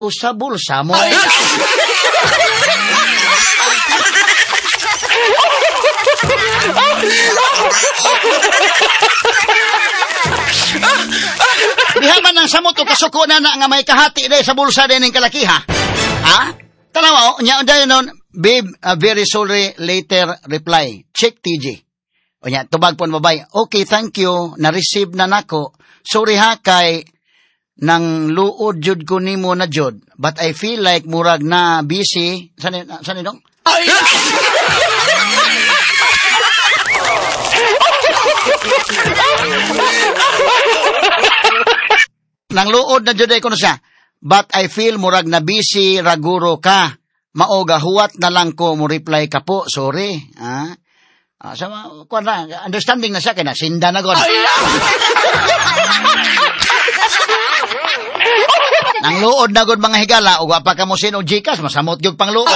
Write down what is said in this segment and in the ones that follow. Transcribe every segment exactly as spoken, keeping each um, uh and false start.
Usa bulsa mo. Diha man ang samot o kasuko na na nga may kahati day sa bulsa din ng kalakiha. Ha? Tanawa, nya dayon nun, babe, uh, very sorry, later reply. Check T J. O nya, tubag po babay. Okay, thank you. Na-receive na nako. Sorry ha, kay nang luod jud ko nimo na jud. But I feel like murag na busy. Saan saan dong? Ay! Nang luod na jud ko na siya. But I feel murag na busy, raguro ka. Maoga, huwat na lang ko mo reply ka po. Sorry. Ha? Ah, so, kuwan na, understanding na siya, kaya nasinda na god. Nang luod na god mga higala, ugwa pa ka mo sin o Gcash, masamot yung pang luod.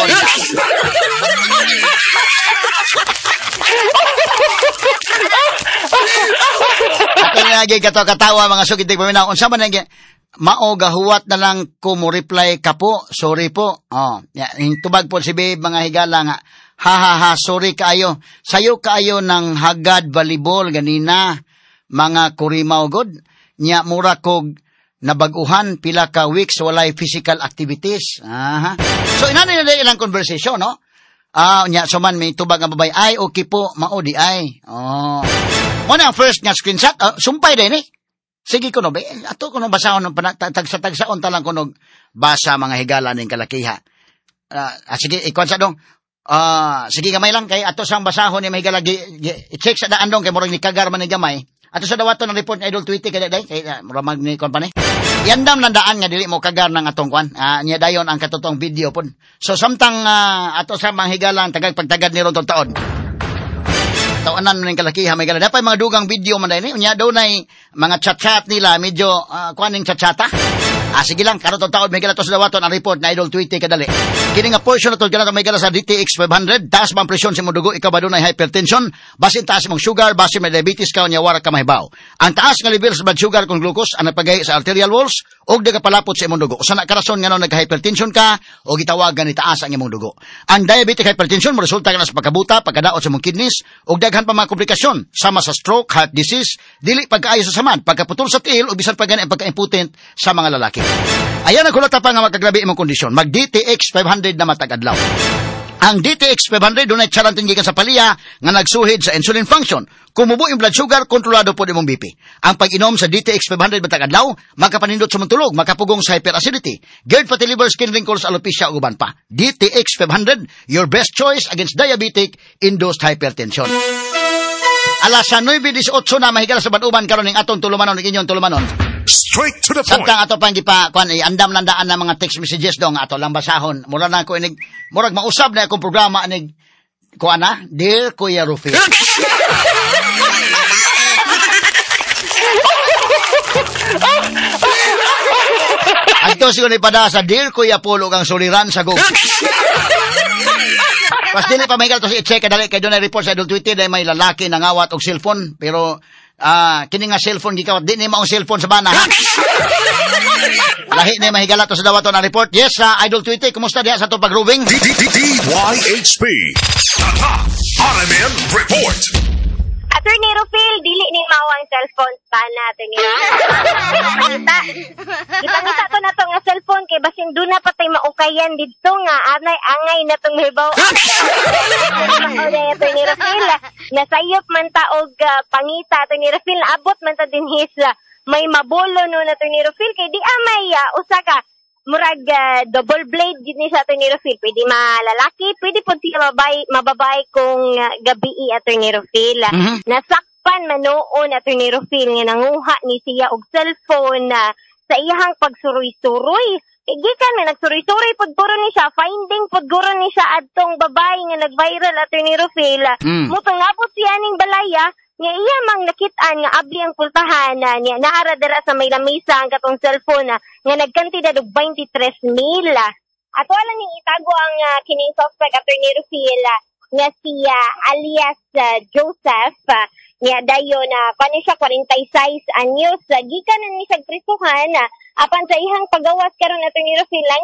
Ato nga gay kato katawa mga sugitig paminaw. Unsa man nga maoga huwat na lang ko mo reply ka po. Sorry po. Oh, ya, tubag po si babe mga higala nga. Ha ha ha, sorry kaayo. Sayo kaayo ng hagad volleyball ganina. Mga kurimaw god. Nya mura kog nabaguhan pila ka weeks walay physical activities. Aha. So inani na ilang conversation, no? Ah, uh, nya so man may tubag nga babay ay okay po mao di ay. Oh. Mo na ang first nga screenshot, uh, sumpay din eh. Sige ko no ba, ato ko no basahon ng tagsa-tagsaon ta lang ko no basa mga higala ning kalakiha. Uh, ah, sige ikon sa dong. Ah, uh, sige gamay lang kay ato sang basahon ni mahigala i-check sa daan dong kay murag ni kagar man ni gamay. Ato sa dawaton ng report ni Idol Tweety kay day kay uh, murag mag ni kon pa ni. Yandam lang daan nga dili mo kagar ng atong kwan. Ah, uh, nya dayon ang katotong video pon. So samtang uh, ato sa mga higala tagag pagtagad ni ron taon. Tawanan mo ng kalakiha may gala. Dapat mga dugang video man dahil. Unya daw na mga chat-chat nila. Medyo uh, kuhaning chat-chata. Ah, sige lang. Karot ang taon may gala to sa dawaton ang report na Idol Tweety kadali. Kini nga portion na to gala may gala sa D T X five hundred. Taas bang presyon sa mong dugo. Ikaw ba doon ay hypertension? Basin taas mong sugar. Basin may diabetes ka. Unya wara ka mahibaw. Ang taas nga level sa blood sugar kung glucose ang nagpagay sa arterial walls o di ka palapot sa imong dugo. Usa na karason nga no nagka-hypertension ka o gitawagan ni taas ang imong dugo. Ang diabetic hypertension mo resulta ka na sa pagkabuta, pagkadaot sa imong kidneys o daghan pa mga komplikasyon sama sa stroke, heart disease, dili pagkaayo sa samad, pagkaputol sa tiil o bisan pa gani ang pagka-impotent sa mga lalaki. Ayan ang kulata pa nga magkagrabe imong kondisyon. Mag D T X five hundred na matag adlaw. Ang D T X five hundred dunay charantin gikan sa palya nga nagsuhid sa insulin function. Kumubo yung blood sugar, kontrolado po imong B P. Ang pag-inom sa D T X five hundred matag adlaw, makapanindot sa mong tulog, makapugong sa hyperacidity, GERD, fatty liver, skin wrinkles, alopecia ug uban pa. D T X five hundred, your best choice against diabetic induced hypertension. Alas nine eighteen na mahigala sa Banuban karon ning atong tulumanon ning inyong tulumanon. Straight to the point. Samtang ato pang gipa kuan eh, andam landaan na mga text messages dong ato lang basahon. Mura na ko inig murag mausab na akong programa inig kuan na, Dear Kuya Rufy. Ato siguro ni pada sa Dear Kuya Polo kang suliran sa gug. Pas dili pa may to si check kadali kay dunay report sa Idol Tweety dahil may lalaki nangawat og cellphone pero ah uh, kini nga cellphone gikawat di ni maong cellphone sa bana ha. Lahi ni mahigala to sa dawaton ang report. Yes, uh, Idol Tweety, kumusta diha sa to pag-roving? D Y H P R M N report. Attorney Rufil, dili ni mawang cellphone pa natin ni. Kita. Kita to na to nga cellphone kay basin do na patay maukayan didto nga anay angay na tong hibaw. Attorney Rufil, nasayop man ta og uh, pangita Attorney Rufil, abot man ta din his uh, may mabulo no na Attorney Rufil kay di amay uh, usa ka murag uh, double blade gid ni sa Attorney Rufil. Pwede malalaki, pwede pud siya mababay, mababay kung uh, gabi Attorney Rufil. Mm-hmm. Nasakpan manoon Attorney Rufil nga nanguha ni siya og cellphone uh, sa iyang pagsuroy-suroy. Igikan na nagsuroy-suroy pud guro ni siya, finding pud guro ni siya adtong babae nga nag-viral Attorney Rufil. Mm. Mutong napot siya ning balaya nga iya mang nakitaan nga abli ang pultahan na niya naara dira sa may lamisa ang katong cellphone na nga nagkantidad og twenty-three mil. At wala ning itago ang uh, kining suspect Attorney Rufil uh, nga siya alias uh, Joseph uh, nga dayon na uh, kani siya forty-six anyos uh, gikan na ni siya prisuhan uh, apan sa ihang pagawas karon Attorney Rufil